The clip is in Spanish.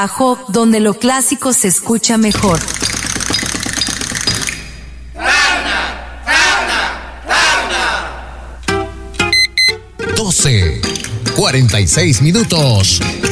Ajo, donde lo clásico se escucha mejor. 12:46.